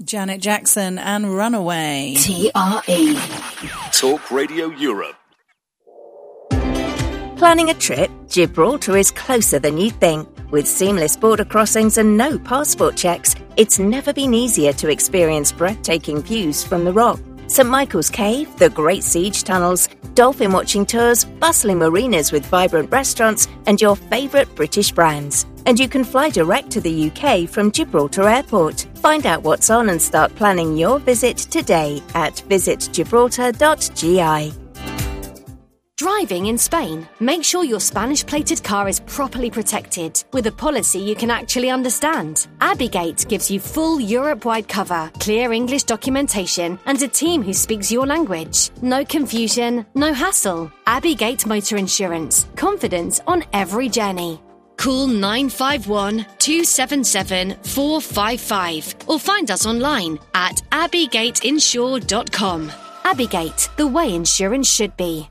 Janet Jackson and Runaway. TRE. Talk Radio Europe. Planning a trip? Gibraltar is closer than you think. With seamless border crossings and no passport checks, it's never been easier to experience breathtaking views from the Rock. St Michael's Cave, the Great Siege Tunnels, dolphin watching tours, bustling marinas with vibrant restaurants, and your favourite British brands. And you can fly direct to the UK from Gibraltar Airport. Find out what's on and start planning your visit today at visitgibraltar.gi. Driving in Spain? Make sure your Spanish-plated car is properly protected with a policy you can actually understand. Abigate gives you full Europe-wide cover, clear English documentation, and a team who speaks your language. No confusion, no hassle. Abigate Motor Insurance. Confidence on every journey. Call 951-277-455 or find us online at abigateinsure.com. Abigate, the way insurance should be.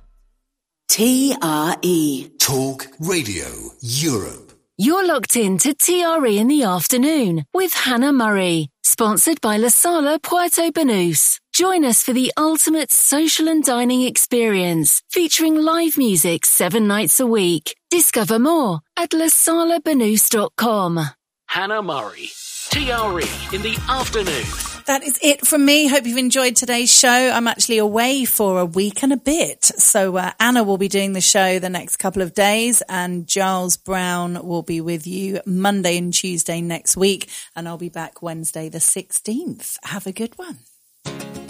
TRE. Talk Radio Europe. You're locked in to TRE in the afternoon with Hannah Murray, sponsored by La Sala Puerto Banús. Join us for the ultimate social and dining experience, featuring live music 7 nights a week. Discover more at lasalabanús.com. Hannah Murray. TRE in the afternoon. That is it from me. Hope you've enjoyed today's show. I'm actually away for a week and a bit. So Anna will be doing the show the next couple of days, and Giles Brown will be with you Monday and Tuesday next week. And I'll be back Wednesday the 16th. Have a good one.